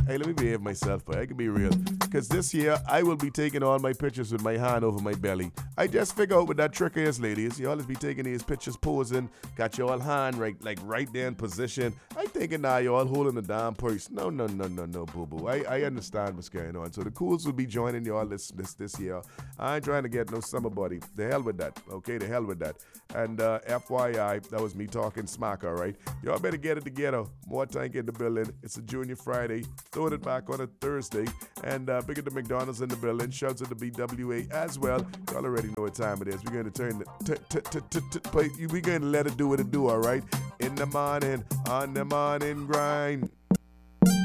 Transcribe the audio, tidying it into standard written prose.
Hey, let me behave myself, but I can be real. Because this year, I will be taking all my pictures with my hand over my belly. I just figure out what that trick is, ladies. You always be taking these pictures posing, got your hand right there in position. I thinking now you all holding the damn purse. No, boo-boo. I understand what's going on. So the cools will be joining y'all this year. I ain't trying to get no summer body. The hell with that. Okay, the hell with that. And FYI, that was me talking smack, all right? Y'all better get it together. More Tank in the building. It's a Junior Friday. Throwing it back on a Thursday. And big at the McDonald's in the building. Shouts at the BWA as well. Y'all already know what time it is. We're going to we're going to let it do what it do, all right? In the morning, on the morning grind.